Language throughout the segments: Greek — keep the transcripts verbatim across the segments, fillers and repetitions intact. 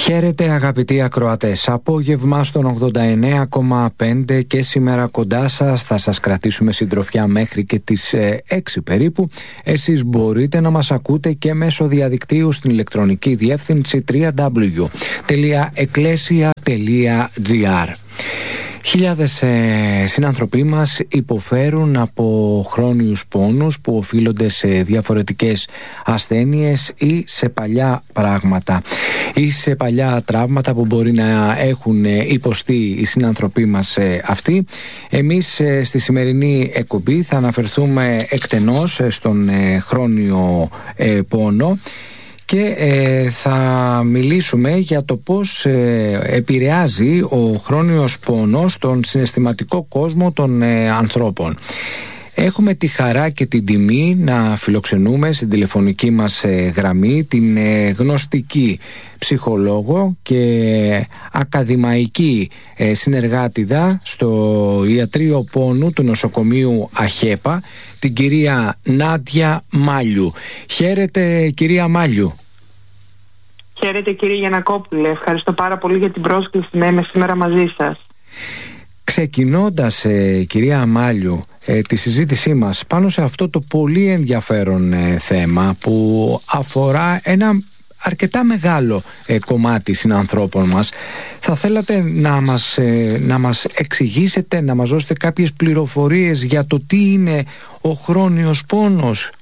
Χαίρετε αγαπητοί ακροατές, απόγευμα στον ογδόντα εννέα κόμμα πέντε και σήμερα κοντά σας. Θα σας κρατήσουμε συντροφιά μέχρι και τις έξι περίπου. Εσείς μπορείτε να μας ακούτε και μέσω διαδικτύου στην ηλεκτρονική διεύθυνση double-u double-u double-u τελεία εκκλέσια τελεία τζι άρ. Χιλιάδες ε, συνανθρωποί μας υποφέρουν από χρόνιους πόνους που οφείλονται σε διαφορετικές ασθένειες ή σε παλιά πράγματα ή σε παλιά τραύματα που μπορεί να έχουν υποστεί οι συνανθρωποί μας ε, αυτοί. Εμείς ε, στη σημερινή εκπομπή θα αναφερθούμε εκτενώς στον ε, χρόνιο ε, πόνο και ε, θα μιλήσουμε για το πώς ε, επηρεάζει ο χρόνιος πόνος τον συναισθηματικό κόσμο των ε, ανθρώπων. Έχουμε τη χαρά και την τιμή να φιλοξενούμε στην τηλεφωνική μας ε, γραμμή την ε, γνωστική ψυχολόγο και ακαδημαϊκή ε, συνεργάτηδα στο ιατρείο πόνου του νοσοκομείου ΑΧΕΠΑ, την κυρία Νάντια Μάλιου. Χαίρετε κυρία Μάλιου. Χαίρετε κύριε Γιαννακόπουλε, ευχαριστώ πάρα πολύ για την πρόσκληση να είμαι σήμερα μαζί σας. Ξεκινώντας ε, κυρία Μάλιου ε, τη συζήτησή μας πάνω σε αυτό το πολύ ενδιαφέρον ε, θέμα που αφορά ένα αρκετά μεγάλο ε, κομμάτι συνανθρώπων μας, θα θέλατε να μας, ε, να μας εξηγήσετε, να μας δώσετε κάποιες πληροφορίες για το τι είναι ο χρόνιος πόνος?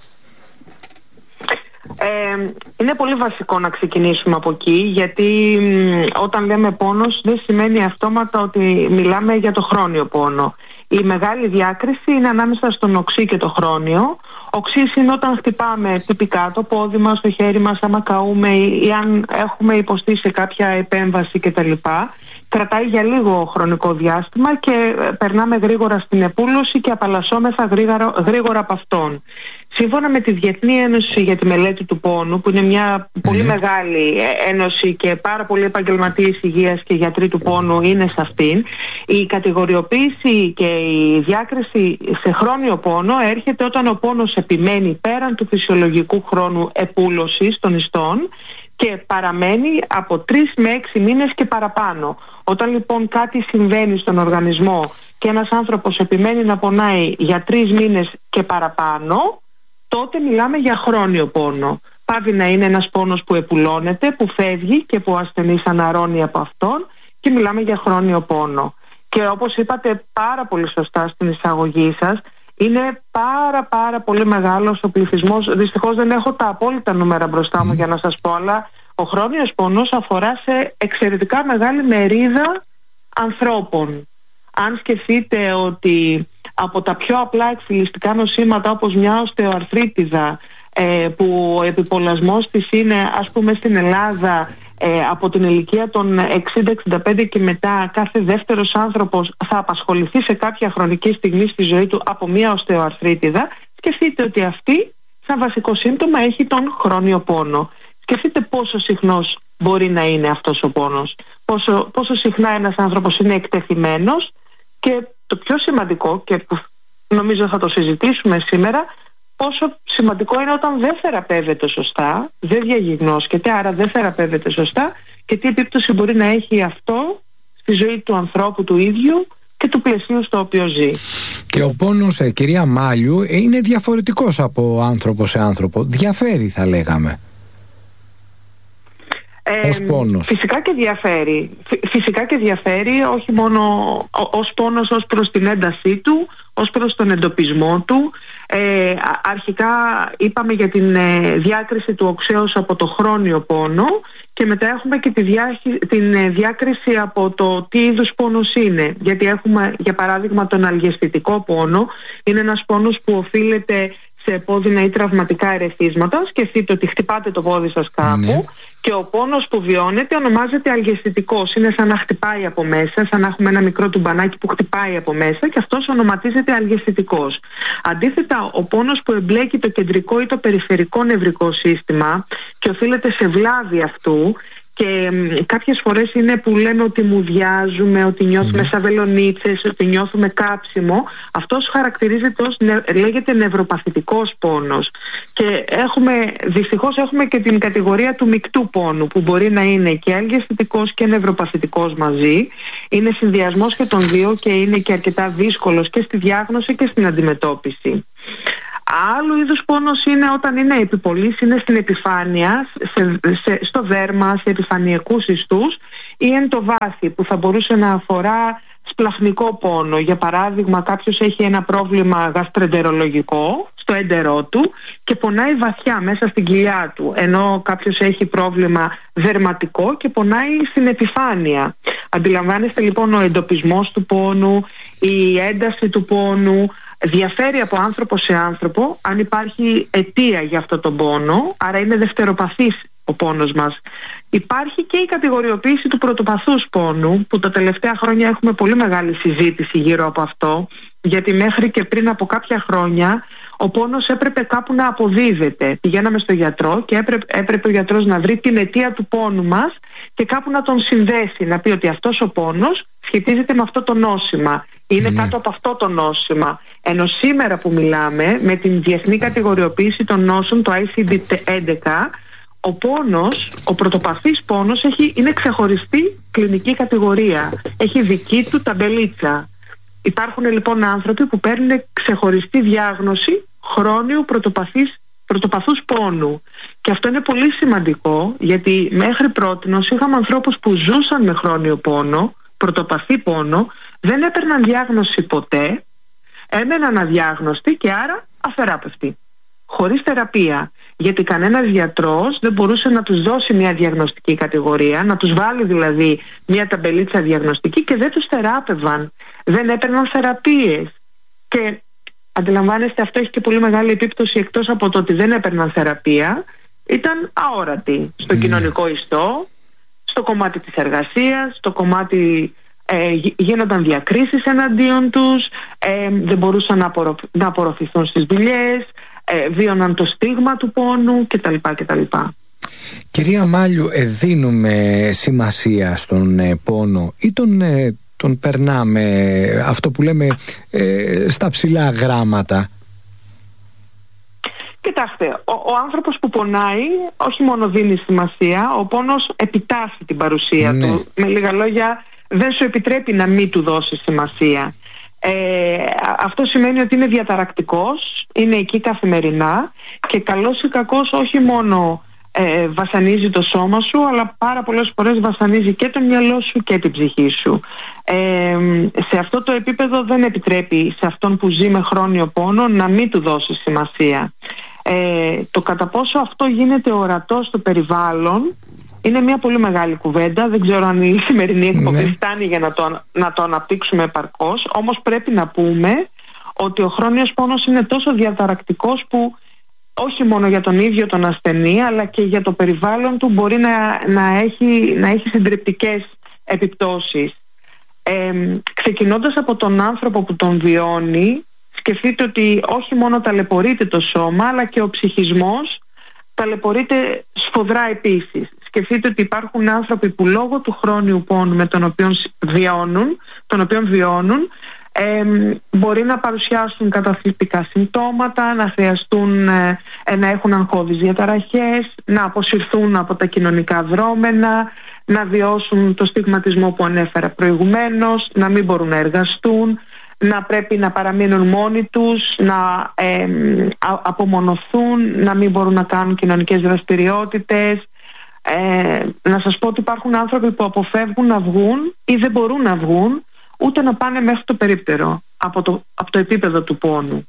Ε, είναι πολύ βασικό να ξεκινήσουμε από εκεί, γιατί μ, όταν λέμε πόνος δεν σημαίνει αυτόματα ότι μιλάμε για το χρόνιο πόνο. Η μεγάλη διάκριση είναι ανάμεσα στον οξύ και το χρόνιο. Οξύς είναι όταν χτυπάμε τυπικά το πόδι μας, το χέρι μας, άμα καούμε ή αν έχουμε υποστεί σε κάποια επέμβαση κτλ. Κρατάει για λίγο χρονικό διάστημα και περνάμε γρήγορα στην επούλωση και απαλλασσόμεθα γρήγορα, γρήγορα από αυτόν. Σύμφωνα με τη Διεθνή Ένωση για τη Μελέτη του Πόνου, που είναι μια πολύ mm. μεγάλη ένωση και πάρα πολλοί επαγγελματίες υγείας και γιατροί του πόνου είναι σε αυτήν, η κατηγοριοποίηση και η διάκριση σε χρόνιο πόνο έρχεται όταν ο πόνος επιμένει πέραν του φυσιολογικού χρόνου επούλωσης των ιστών και παραμένει από τρεις με έξι μήνες και παραπάνω. Όταν λοιπόν κάτι συμβαίνει στον οργανισμό και ένας άνθρωπος επιμένει να πονάει για τρεις μήνες και παραπάνω, τότε μιλάμε για χρόνιο πόνο. Πάβει να είναι ένας πόνος που επουλώνεται, που φεύγει και που ο ασθενής αναρρώνει από αυτόν και μιλάμε για χρόνιο πόνο. Και όπως είπατε πάρα πολύ σωστά στην εισαγωγή σας, είναι πάρα πάρα πολύ μεγάλος ο πληθυσμός. Δυστυχώς δεν έχω τα απόλυτα νούμερα μπροστά μου για να σας πω, αλλά ο χρόνιος πόνος αφορά σε εξαιρετικά μεγάλη μερίδα ανθρώπων. Αν σκεφτείτε ότι από τα πιο απλά εκφυλιστικά νοσήματα όπως μια οστεοαρθρίτιδα, ε, που ο επιπολασμός της είναι, ας πούμε, στην Ελλάδα ε, από την ηλικία των εξήντα εξήντα πέντε και μετά, κάθε δεύτερος άνθρωπος θα απασχοληθεί σε κάποια χρονική στιγμή στη ζωή του από μια οστεοαρθρίτιδα, σκεφτείτε ότι αυτή σαν βασικό σύμπτωμα έχει τον χρόνιο πόνο. Σκεφτείτε πόσο συχνός μπορεί να είναι αυτός ο πόνος, πόσο, πόσο συχνά ένας άνθρωπος είναι εκτεθειμένος και το πιο σημαντικό, και που νομίζω θα το συζητήσουμε σήμερα, πόσο σημαντικό είναι όταν δεν θεραπεύεται σωστά, δεν διαγιγνώσκεται, άρα δεν θεραπεύεται σωστά, και τι επίπτωση μπορεί να έχει αυτό στη ζωή του ανθρώπου του ίδιου και του πλαισίου στο οποίο ζει. Και ο πόνος, κυρία Μάλιου, είναι διαφορετικός από άνθρωπο σε άνθρωπο. Διαφέρει, θα λέγαμε. Ε, φυσικά και διαφέρει. Φυσικά και διαφέρει, όχι μόνο ως πόνος ως προς την έντασή του, ως προς τον εντοπισμό του. Ε, αρχικά είπαμε για την ε, διάκριση του οξέως από το χρόνιο πόνο και μετά έχουμε και τη διά, την ε, διάκριση από το τι είδους πόνος είναι. Γιατί έχουμε για παράδειγμα τον αλγαισθητικό πόνο, είναι ένας πόνος που οφείλεται σε επώδυνα ή τραυματικά ερεθίσματα. Σκεφτείτε ότι χτυπάτε το πόδι σας κάπου, ναι, και ο πόνος που βιώνεται ονομάζεται αλγαισθητικός. Είναι σαν να χτυπάει από μέσα, σαν να έχουμε ένα μικρό τουμπανάκι που χτυπάει από μέσα, και αυτός ονοματίζεται αλγαισθητικός. Αντίθετα, ο πόνος που εμπλέκει το κεντρικό ή το περιφερικό νευρικό σύστημα και οφείλεται σε βλάβη αυτού Και κάποιες φορές είναι που λέμε ότι μουδιάζουμε, ότι νιώθουμε mm. σαν βελονίτσες, ότι νιώθουμε κάψιμο. Αυτός χαρακτηρίζεται ως, λέγεται νευροπαθητικός πόνος. Και έχουμε, δυστυχώς έχουμε και την κατηγορία του μεικτού πόνου, που μπορεί να είναι και αλγαισθητικός και νευροπαθητικός μαζί. Είναι συνδυασμός και των δύο και είναι και αρκετά δύσκολος και στη διάγνωση και στην αντιμετώπιση. Άλλου είδους πόνος είναι όταν είναι επιπολής, είναι στην επιφάνεια, σε, σε, στο δέρμα, σε επιφανειακούς ιστούς ή εν το βάθη, που θα μπορούσε να αφορά σπλαχνικό πόνο. Για παράδειγμα, κάποιος έχει ένα πρόβλημα γαστρεντερολογικό στο έντερό του και πονάει βαθιά μέσα στην κοιλιά του, ενώ κάποιος έχει πρόβλημα δερματικό και πονάει στην επιφάνεια. Αντιλαμβάνεστε λοιπόν ο εντοπισμός του πόνου, η ένταση του πόνου διαφέρει από άνθρωπο σε άνθρωπο, αν υπάρχει αιτία για αυτό τον πόνο, άρα είναι δευτεροπαθής ο πόνος μας. Υπάρχει και η κατηγοριοποίηση του πρωτοπαθούς πόνου, που τα τελευταία χρόνια έχουμε πολύ μεγάλη συζήτηση γύρω από αυτό, γιατί μέχρι και πριν από κάποια χρόνια ο πόνος έπρεπε κάπου να αποδίδεται. Πηγαίναμε στο γιατρό και έπρεπε, έπρεπε ο γιατρός να βρει την αιτία του πόνου μας και κάπου να τον συνδέσει, να πει ότι αυτός ο πόνος σχετίζεται με αυτό το νόσημα, είναι mm. κάτω από αυτό το νόσημα. Ενώ σήμερα που μιλάμε, με την διεθνή κατηγοριοποίηση των νόσων, το άι σι ντι έντεκα, ο πόνος, ο πρωτοπαθής πόνος έχει, είναι ξεχωριστή κλινική κατηγορία. Έχει δική του ταμπελίτσα. Υπάρχουν λοιπόν άνθρωποι που παίρνουν ξεχωριστή διάγνωση χρόνιου πρωτοπαθής, πρωτοπαθούς πόνου. Και αυτό είναι πολύ σημαντικό, γιατί μέχρι πρότινος είχαμε ανθρώπους που ζούσαν με χρόνιο πόνο, πρωτοπαθή πόνο, δεν έπαιρναν διάγνωση ποτέ, έμεναν αδιάγνωστοι και άρα αθεράπευτοι, χωρίς θεραπεία. Γιατί κανένας γιατρός δεν μπορούσε να τους δώσει μια διαγνωστική κατηγορία, να τους βάλει δηλαδή μια ταμπελίτσα διαγνωστική, και δεν τους θεράπευαν, δεν έπαιρναν θεραπείες. Και αντιλαμβάνεστε, αυτό έχει και πολύ μεγάλη επίπτωση, εκτός από το ότι δεν έπαιρναν θεραπεία, ήταν αόρατοι στο mm. κοινωνικό ιστό, στο κομμάτι της εργασίας, στο κομμάτι ε, γίνονταν διακρίσεις εναντίον τους, ε, δεν μπορούσαν να, απορροφ, να απορροφηθούν στις δουλειές, ε, βίωναν το στίγμα του πόνου κτλ. κτλ. Κυρία Μάλιου, ε, δίνουμε σημασία στον ε, πόνο ή τον, ε, τον περνάμε, αυτό που λέμε, ε, στα ψηλά γράμματα? Κοιτάξτε, ο, ο άνθρωπος που πονάει όχι μόνο δίνει σημασία, ο πόνος επιτάσσει την παρουσία ναι. του. Με λίγα λόγια, δεν σου επιτρέπει να μην του δώσει σημασία. Ε, αυτό σημαίνει ότι είναι διαταρακτικός, είναι εκεί καθημερινά και καλός ή κακός όχι μόνο ε, βασανίζει το σώμα σου, αλλά πάρα πολλές φορές βασανίζει και το μυαλό σου και την ψυχή σου. Ε, σε αυτό το επίπεδο δεν επιτρέπει σε αυτόν που ζει με χρόνιο πόνο να μην του δώσει σημασία. Ε, το κατά πόσο αυτό γίνεται ορατό στο περιβάλλον είναι μια πολύ μεγάλη κουβέντα. Δεν ξέρω αν η σημερινή εκπομπή ναι. φτάνει για να το, να το αναπτύξουμε επαρκώς. Όμως πρέπει να πούμε ότι ο χρόνιος πόνος είναι τόσο διαταρακτικός που όχι μόνο για τον ίδιο τον ασθενή, αλλά και για το περιβάλλον του μπορεί να, να, έχει, να έχει συντριπτικές επιπτώσεις. Ε, ξεκινώντας από τον άνθρωπο που τον βιώνει, σκεφτείτε ότι όχι μόνο ταλαιπωρείται το σώμα, αλλά και ο ψυχισμός ταλαιπωρείται σφοδρά επίσης. Σκεφτείτε ότι υπάρχουν άνθρωποι που λόγω του χρόνιου πόνου με τον οποίο βιώνουν, τον οποίο βιώνουν ε, μπορεί να παρουσιάσουν καταθλιπτικά συμπτώματα, να χρειαστούν ε, να έχουν αγχώδεις διαταραχές, να αποσυρθούν από τα κοινωνικά δρόμενα, να βιώσουν το στιγματισμό που ανέφερα προηγουμένως, να μην μπορούν να εργαστούν, να πρέπει να παραμείνουν μόνοι τους, να ε, απομονωθούν, να μην μπορούν να κάνουν κοινωνικές δραστηριότητες. Ε, να σας πω ότι υπάρχουν άνθρωποι που αποφεύγουν να βγουν ή δεν μπορούν να βγουν ούτε να πάνε μέχρι το περίπτερο από το, από το επίπεδο του πόνου.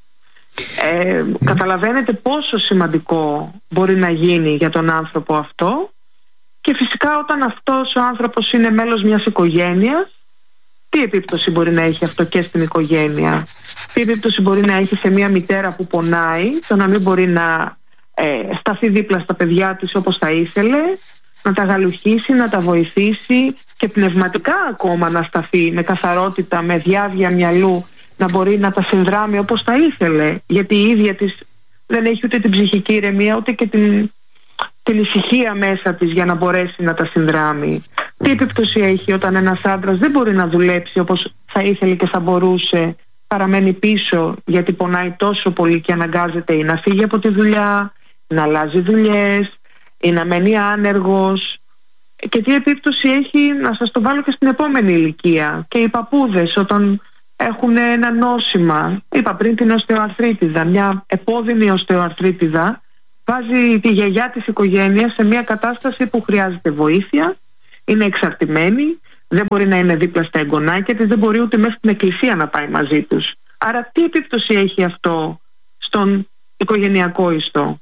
Ε, mm. Καταλαβαίνετε πόσο σημαντικό μπορεί να γίνει για τον άνθρωπο αυτό, και φυσικά όταν αυτός ο άνθρωπος είναι μέλος μιας οικογένειας, τι επίπτωση μπορεί να έχει αυτό και στην οικογένεια? Τι επίπτωση μπορεί να έχει σε μια μητέρα που πονάει, το να μην μπορεί να ε, σταθεί δίπλα στα παιδιά της όπως θα ήθελε, να τα γαλουχίσει, να τα βοηθήσει και πνευματικά ακόμα να σταθεί με καθαρότητα, με διάβια μυαλού, να μπορεί να τα συνδράμει όπως θα ήθελε, γιατί η ίδια της δεν έχει ούτε την ψυχική ηρεμία ούτε και την την ησυχία μέσα της για να μπορέσει να τα συνδράμει. Τι επίπτωση έχει όταν ένας άντρας δεν μπορεί να δουλέψει όπως θα ήθελε και θα μπορούσε, παραμένει πίσω γιατί πονάει τόσο πολύ και αναγκάζεται ή να φύγει από τη δουλειά, να αλλάζει δουλειές ή να μένει άνεργος. Και τι επίπτωση έχει, να σας το βάλω και στην επόμενη ηλικία, και οι παππούδες όταν έχουν ένα νόσημα. Είπα πριν την οστεοαρθρίτιδα, μια επώδυνη οστεοαρθρίτιδα βάζει τη γιαγιά της οικογένειας σε μια κατάσταση που χρειάζεται βοήθεια, είναι εξαρτημένη, δεν μπορεί να είναι δίπλα στα εγγονάκια της, δεν μπορεί ούτε μέσα στην εκκλησία να πάει μαζί τους. Άρα τι επίπτωση έχει αυτό στον οικογενειακό ιστό?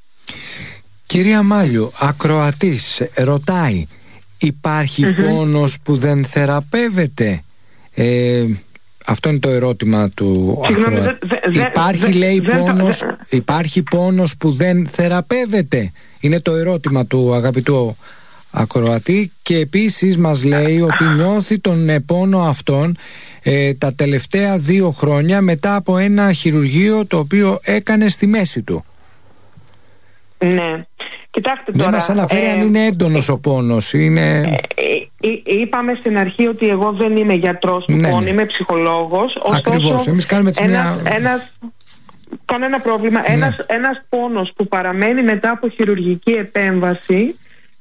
Κυρία Μάλιου, ακροατής ρωτάει, υπάρχει mm-hmm. πόνος που δεν θεραπεύεται? Ε, αυτό είναι το ερώτημα του Συγγνώμη, ακροατη. Δε, δε, υπάρχει δε, λέει δε, πόνος, δε, υπάρχει πόνος που δεν θεραπεύεται? Είναι το ερώτημα του αγαπητού ακροατή, και επίσης μας λέει ότι νιώθει τον πόνο αυτόν ε, τα τελευταία δύο χρόνια μετά από ένα χειρουργείο το οποίο έκανε στη μέση του. Ναι. Κοιτάξτε, δεν τώρα, μας αναφέρει ε, αν είναι έντονος ο πόνος. Είναι... Ε, ε, είπαμε στην αρχή ότι εγώ δεν είμαι γιατρός του ναι, πόνου, ναι. είμαι ψυχολόγος. Ακριβώς, εμείς κάνουμε τις ένας, μια... ένας, κανένα πρόβλημα. Ναι. Ένας, ένας πόνος που παραμένει μετά από χειρουργική επέμβαση,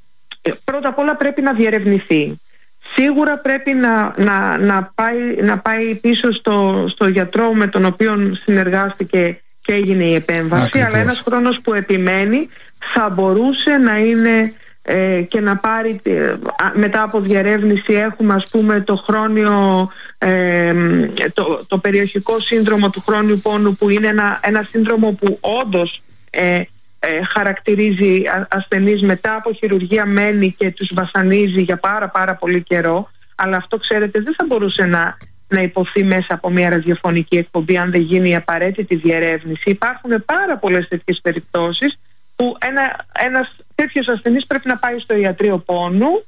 πρώτα απ' όλα πρέπει να διερευνηθεί. Σίγουρα πρέπει να, να, να, πάει, να πάει πίσω στο, στο γιατρό με τον οποίο συνεργάστηκε και έγινε η επέμβαση. Ακριβώς. Αλλά ένας χρόνος που επιμένει θα μπορούσε να είναι ε, και να πάρει ε, μετά από διερεύνηση. Έχουμε ας πούμε το χρόνιο ε, το, το περιοχικό σύνδρομο του χρόνιου πόνου, που είναι ένα, ένα σύνδρομο που όντως ε, ε, χαρακτηρίζει ασθενείς μετά από χειρουργία, μένει και τους βασανίζει για πάρα πάρα πολύ καιρό. Αλλά αυτό, ξέρετε, δεν θα μπορούσε να να υποθεί μέσα από μια ραδιοφωνική εκπομπή αν δεν γίνει η απαραίτητη διερεύνηση. Υπάρχουν πάρα πολλές τέτοιες περιπτώσεις που ένα, ένας τέτοιος ασθενής πρέπει να πάει στο ιατρείο πόνου,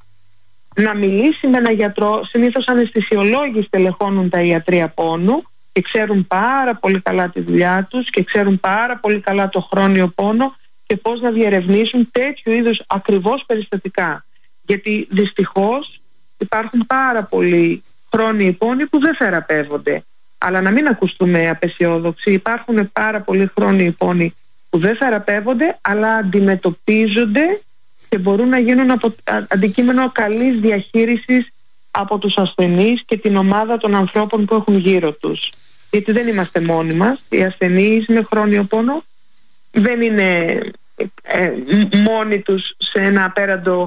να μιλήσει με έναν γιατρό. Συνήθως αναισθησιολόγοι στελεχώνουν τα ιατρεία πόνου και ξέρουν πάρα πολύ καλά τη δουλειά τους και ξέρουν πάρα πολύ καλά το χρόνιο πόνο και πώς να διερευνήσουν τέτοιου είδους ακριβώς περιστατικά. Γιατί δυστυχώς υπάρχουν πάρα πολλοί χρόνιοι πόνοι που δεν θεραπεύονται. Αλλά να μην ακουστούμε απεσιόδοξοι, υπάρχουν πάρα πολλοί χρόνιοι πόνοι που δεν θεραπεύονται, αλλά αντιμετωπίζονται και μπορούν να γίνουν από, αντικείμενο καλής διαχείρισης από τους ασθενείς και την ομάδα των ανθρώπων που έχουν γύρω τους. Γιατί δεν είμαστε μόνοι μας. Οι ασθενείς με χρόνιο πόνο δεν είναι ε, μόνοι τους σε ένα απέραντο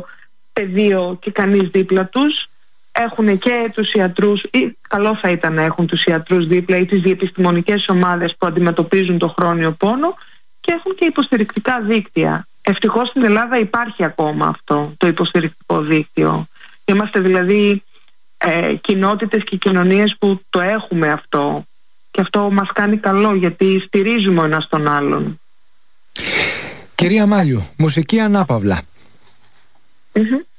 πεδίο και κανείς δίπλα τους. Έχουν και τους ιατρούς, ή καλό θα ήταν να έχουν τους ιατρούς δίπλα, ή τις διεπιστημονικές ομάδες που αντιμετωπίζουν το χρόνιο πόνο, και έχουν και υποστηρικτικά δίκτυα. Ευτυχώς στην Ελλάδα υπάρχει ακόμα αυτό το υποστηρικτικό δίκτυο. Είμαστε δηλαδή ε, κοινότητες και κοινωνίες που το έχουμε αυτό, και αυτό μας κάνει καλό γιατί στηρίζουμε ο ένας τον άλλον. Κυρία Μάλιου, μουσική ανάπαυλα. Mm-hmm.